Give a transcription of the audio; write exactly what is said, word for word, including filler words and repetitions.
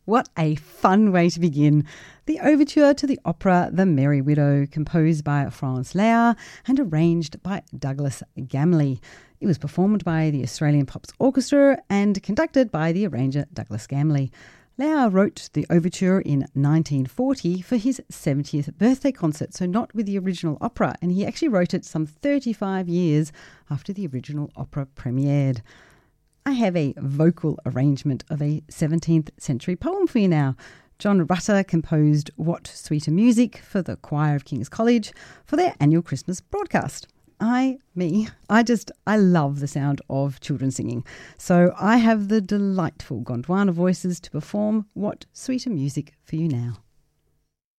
What a fun way to begin. The overture to the opera The Merry Widow, composed by Franz Lehár and arranged by Douglas Gamley. It was performed by the Australian Pops Orchestra and conducted by the arranger Douglas Gamley. Lehár wrote the overture in nineteen forty for his seventieth birthday concert, so not with the original opera, and he actually wrote it some thirty-five years after the original opera premiered. I have a vocal arrangement of a seventeenth century poem for you now. John Rutter composed What Sweeter Music for the choir of King's College for their annual Christmas broadcast. I, me, I just, I love the sound of children singing. So I have the delightful Gondwana voices to perform What Sweeter Music for you now.